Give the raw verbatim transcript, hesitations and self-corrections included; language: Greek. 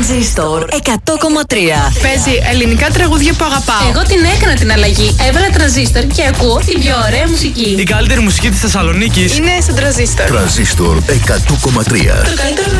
Τρανζίστορ εκατό κόμμα τρία. Παίζει ελληνικά τραγούδια που αγαπάω. Εγώ την έκανα την αλλαγή. Έβαλα τρανζίστορ και ακούω την πιο ωραία μουσική. Η καλύτερη μουσική της Θεσσαλονίκης είναι στο Τρανζίστορ. Τρανζίστορ εκατό κόμμα τρία. Το καλύτερο